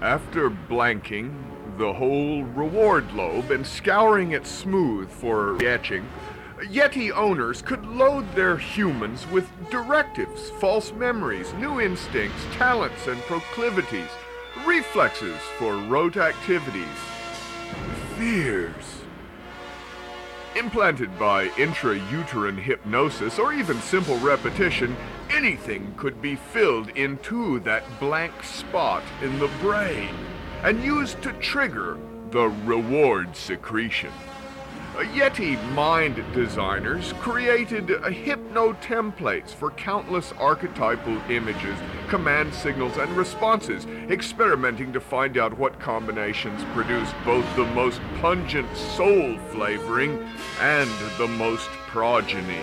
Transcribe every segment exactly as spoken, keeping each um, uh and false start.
After blanking the whole reward lobe and scouring it smooth for etching, Yeti owners could load their humans with directives, false memories, new instincts, talents and proclivities, reflexes for rote activities, fears. Implanted by intrauterine hypnosis or even simple repetition, anything could be filled into that blank spot in the brain and used to trigger the reward secretion. Yeti mind designers created hypno-templates for countless archetypal images, command signals, and responses, experimenting to find out what combinations produced both the most pungent soul flavoring and the most progeny.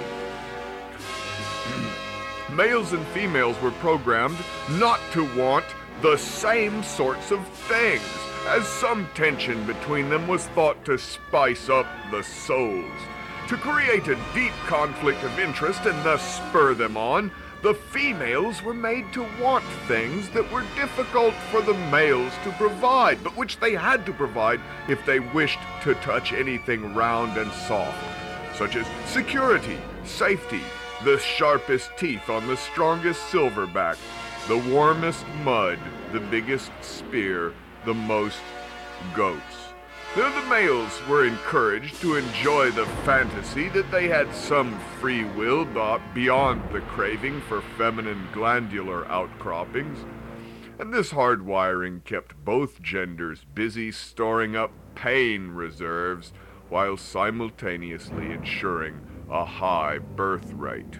Males and females were programmed not to want the same sorts of things, as some tension between them was thought to spice up the souls. To create a deep conflict of interest and thus spur them on, the females were made to want things that were difficult for the males to provide, but which they had to provide if they wished to touch anything round and soft, such as security, safety, the sharpest teeth on the strongest silverback, the warmest mud, the biggest spear, the most goats. Though the males were encouraged to enjoy the fantasy that they had some free will beyond the craving for feminine glandular outcroppings, and this hardwiring kept both genders busy storing up pain reserves while simultaneously ensuring a high birth rate.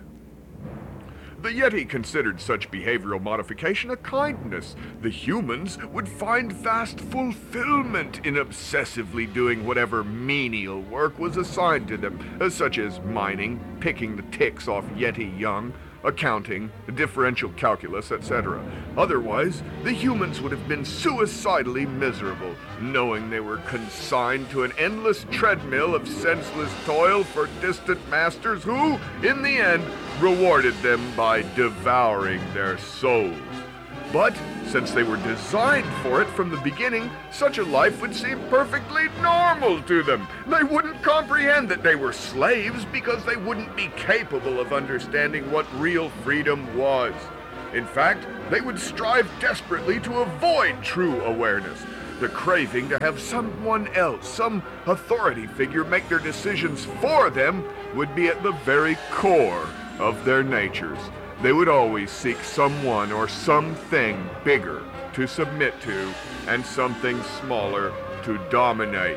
The Yeti considered such behavioral modification a kindness. The humans would find vast fulfillment in obsessively doing whatever menial work was assigned to them, such as mining, picking the ticks off Yeti young, accounting, differential calculus, et cetera. Otherwise, the humans would have been suicidally miserable, knowing they were consigned to an endless treadmill of senseless toil for distant masters who, in the end, rewarded them by devouring their souls. But, since they were designed for it from the beginning, such a life would seem perfectly normal to them. They wouldn't comprehend that they were slaves because they wouldn't be capable of understanding what real freedom was. In fact, they would strive desperately to avoid true awareness. The craving to have someone else, some authority figure, make their decisions for them would be at the very core of their natures. They would always seek someone or something bigger to submit to and something smaller to dominate.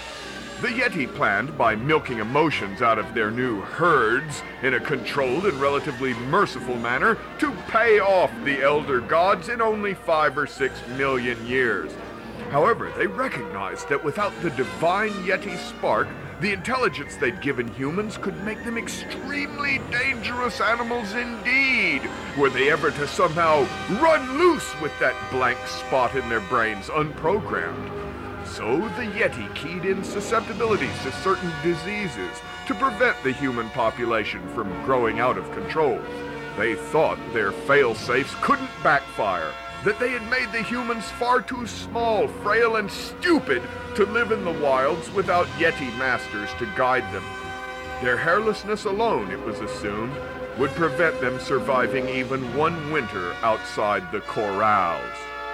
The Yeti planned, by milking emotions out of their new herds in a controlled and relatively merciful manner, to pay off the elder gods in only five or six million years. However, they recognized that without the divine Yeti spark, the intelligence they'd given humans could make them extremely dangerous animals indeed, were they ever to somehow run loose with that blank spot in their brains unprogrammed. So the Yeti keyed in susceptibilities to certain diseases to prevent the human population from growing out of control. They thought their fail-safes couldn't backfire, that they had made the humans far too small, frail, and stupid to live in the wilds without Yeti masters to guide them. Their hairlessness alone, it was assumed, would prevent them surviving even one winter outside the corrals.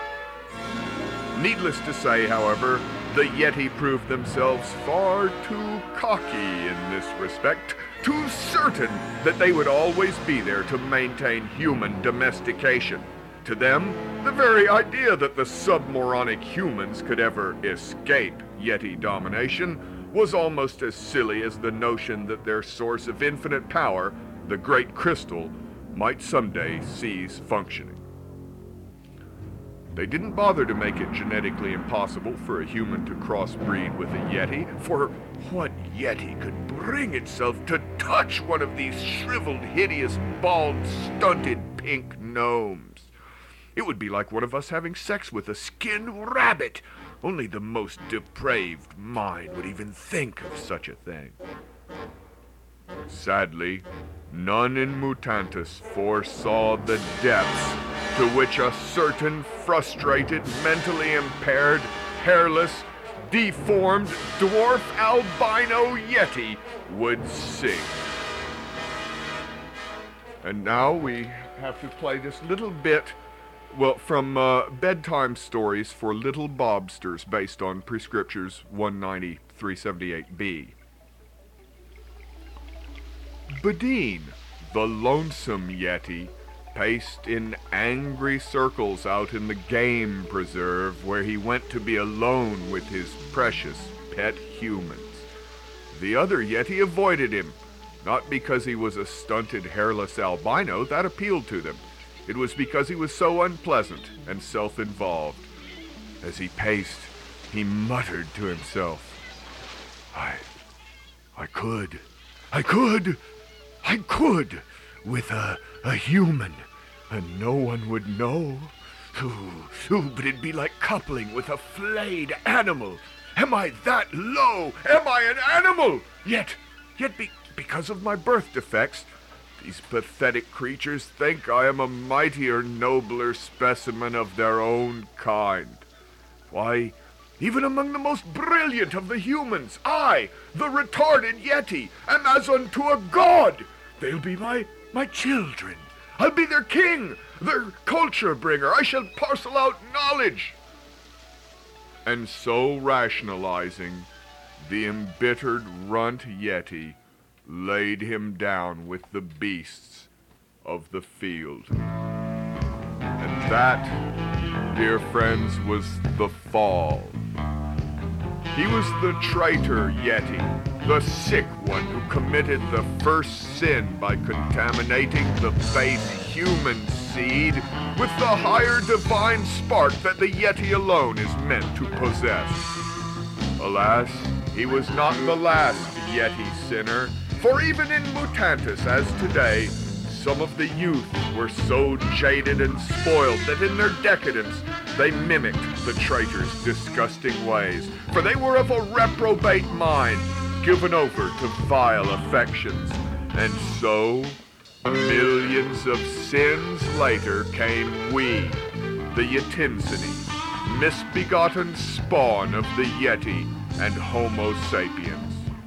Needless to say, however, the Yeti proved themselves far too cocky in this respect, too certain that they would always be there to maintain human domestication. To them, the very idea that the submoronic humans could ever escape Yeti domination was almost as silly as the notion that their source of infinite power, the Great Crystal, might someday cease functioning. They didn't bother to make it genetically impossible for a human to crossbreed with a Yeti, for what Yeti could bring itself to touch one of these shriveled, hideous, bald, stunted pink gnomes? It would be like one of us having sex with a skinned rabbit. Only the most depraved mind would even think of such a thing. Sadly, none in Mutantis foresaw the depths to which a certain frustrated, mentally impaired, hairless, deformed, dwarf albino Yeti would sing. And now we have to play this little bit, well, from uh, Bedtime Stories for Little Bobsters, based on Prescriptures one ninety, three seventy-eight B. Badeen, the lonesome Yeti, paced in angry circles out in the game preserve where he went to be alone with his precious pet humans. The other Yeti avoided him, not because he was a stunted, hairless albino, that appealed to them. It was because he was so unpleasant and self-involved. As he paced, he muttered to himself, I... I could, I could, I could, with a, a human, and no one would know. Ooh, ooh, but it'd be like coupling with a flayed animal. Am I that low? Am I an animal? Yet, yet be, because of my birth defects, these pathetic creatures think I am a mightier, nobler specimen of their own kind. Why, even among the most brilliant of the humans, I, the retarded Yeti, am as unto a god. They'll be my, my children. I'll be their king, their culture bringer. I shall parcel out knowledge. And so rationalizing, the embittered runt Yeti laid him down with the beasts of the field. And that, dear friends, was the fall. He was the traitor Yeti, the sick one who committed the first sin by contaminating the base human seed with the higher divine spark that the Yeti alone is meant to possess. Alas, he was not the last Yeti sinner, for even in Mutantis, as today, some of the youth were so jaded and spoiled that in their decadence they mimicked the traitor's disgusting ways, for they were of a reprobate mind, given over to vile affections. And so, millions of sins later came we, the Yetinsini, misbegotten spawn of the Yeti and Homo sapiens.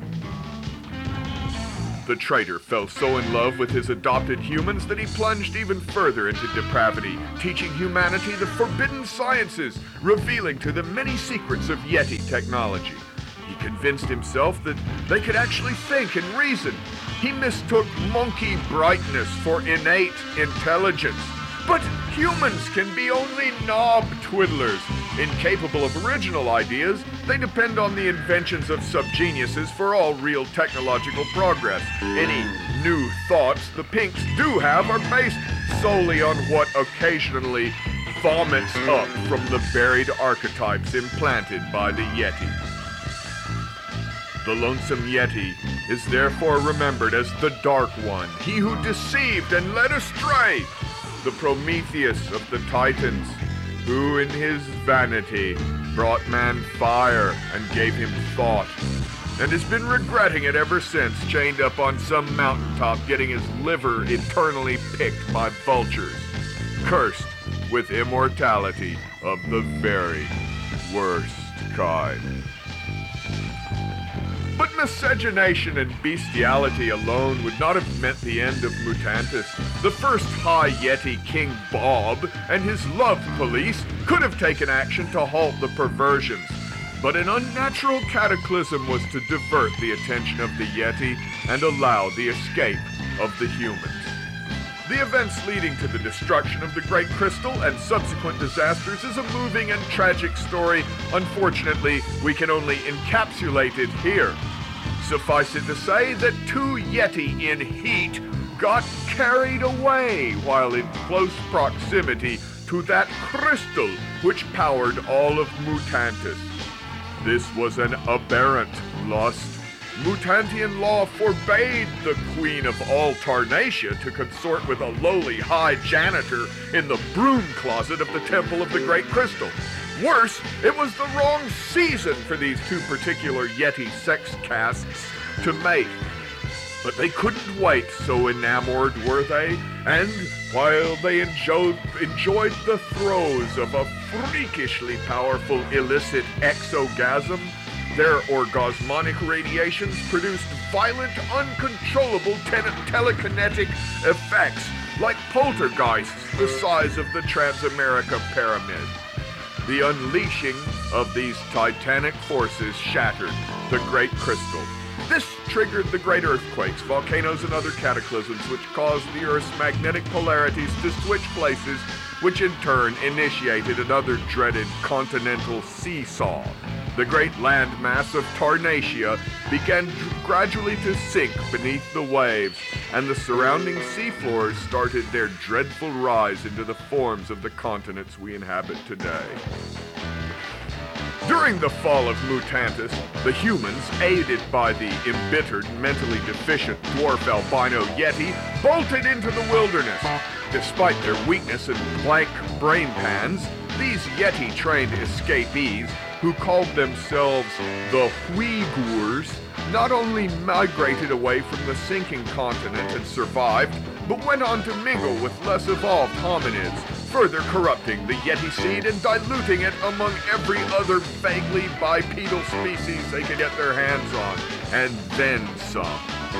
The traitor fell so in love with his adopted humans that he plunged even further into depravity, teaching humanity the forbidden sciences, revealing to them many secrets of Yeti technology. He convinced himself that they could actually think and reason. He mistook monkey brightness for innate intelligence. But humans can be only knob twiddlers. Incapable of original ideas, they depend on the inventions of subgeniuses for all real technological progress. Any new thoughts the Pinks do have are based solely on what occasionally vomits up from the buried archetypes implanted by the Yeti. The lonesome Yeti is therefore remembered as the Dark One, he who deceived and led astray, the Prometheus of the Titans, who in his vanity brought man fire and gave him thought, and has been regretting it ever since, chained up on some mountaintop getting his liver eternally picked by vultures, cursed with immortality of the very worst kind. But miscegenation and bestiality alone would not have meant the end of Mutantis. The first High Yeti, King Bob, and his love police could have taken action to halt the perversions. But an unnatural cataclysm was to divert the attention of the Yeti and allow the escape of the humans. The events leading to the destruction of the Great Crystal and subsequent disasters is a moving and tragic story. Unfortunately, we can only encapsulate it here. Suffice it to say that two Yeti in heat got carried away while in close proximity to that crystal which powered all of Mutantis. This was an aberrant lust. Mutantian law forbade the Queen of all Tarnacia to consort with a lowly high janitor in the broom closet of the Temple of the Great Crystal. Worse, it was the wrong season for these two particular Yeti sex castes to mate. But they couldn't wait, so enamored were they, and while they enjoyed, enjoyed the throes of a freakishly powerful illicit exogasm, their orgasmonic radiations produced violent, uncontrollable te- telekinetic effects like poltergeists the size of the Transamerica Pyramid. The unleashing of these titanic forces shattered the Great Crystal. This triggered the great earthquakes, volcanoes, and other cataclysms which caused the Earth's magnetic polarities to switch places, which in turn initiated another dreaded continental seesaw. The great landmass of Tarnacia began gradually to sink beneath the waves, and the surrounding seafloors started their dreadful rise into the forms of the continents we inhabit today. During the fall of Mutantis, the humans, aided by the embittered, mentally deficient dwarf albino Yeti, bolted into the wilderness. Despite their weakness and blank brain pans, these Yeti-trained escapees, who called themselves the Uyghurs, not only migrated away from the sinking continent and survived, but went on to mingle with less evolved hominids, further corrupting the Yeti seed and diluting it among every other vaguely bipedal species they could get their hands on, and then some.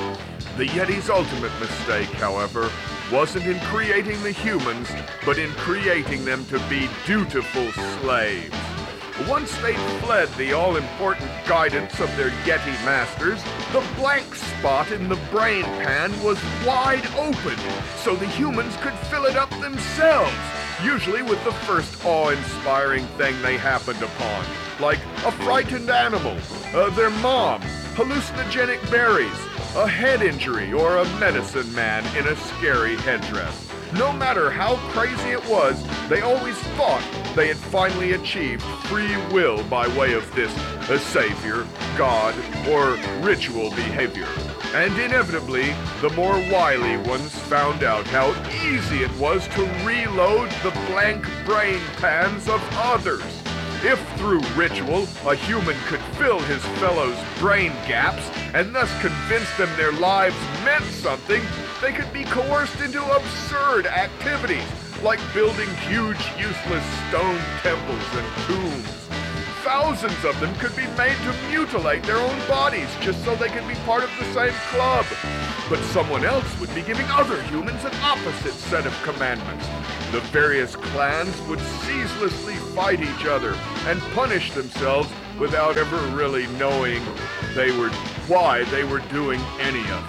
The Yeti's ultimate mistake, however, wasn't in creating the humans, but in creating them to be dutiful slaves. Once they fled the all-important guidance of their Yeti masters, the blank spot in the brain pan was wide open, so the humans could fill it up themselves, usually with the first awe-inspiring thing they happened upon, like a frightened animal, uh, their mom, hallucinogenic berries, a head injury, or a medicine man in a scary headdress. No matter how crazy it was, they always thought they had finally achieved free will by way of this a savior, god, or ritual behavior. And inevitably, the more wily ones found out how easy it was to reload the blank brain pans of others. If through ritual a human could fill his fellows' brain gaps and thus convince them their lives meant something, they could be coerced into absurd activities, like building huge, useless stone temples and tombs. Thousands of them could be made to mutilate their own bodies just so they could be part of the same club. But someone else would be giving other humans an opposite set of commandments. The various clans would ceaselessly fight each other and punish themselves without ever really knowing they were why they were doing any of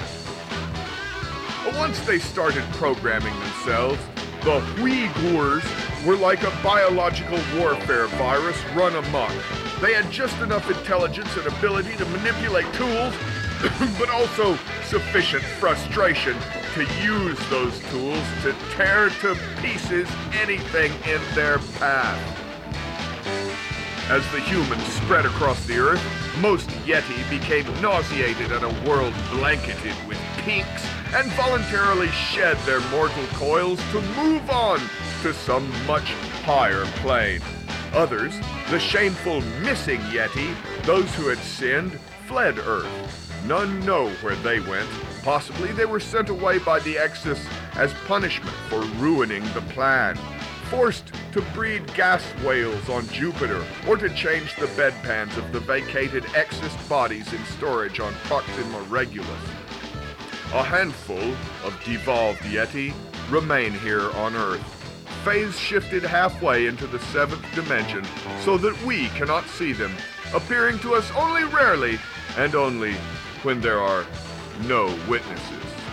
it. Once they started programming themselves, the Uyghurs were like a biological warfare virus run amok. They had just enough intelligence and ability to manipulate tools, but also sufficient frustration to use those tools to tear to pieces anything in their path. As the humans spread across the earth, most Yeti became nauseated at a world blanketed with pinks and voluntarily shed their mortal coils to move on to some much higher plane. Others, the shameful missing Yeti, those who had sinned, fled Earth. None know where they went. Possibly they were sent away by the Exus as punishment for ruining the plan, forced to breed gas whales on Jupiter, or to change the bedpans of the vacated Exus bodies in storage on Proxima Regulus. A handful of devolved Yeti remain here on Earth, phase shifted halfway into the seventh dimension so that we cannot see them, appearing to us only rarely and only when there are no witnesses.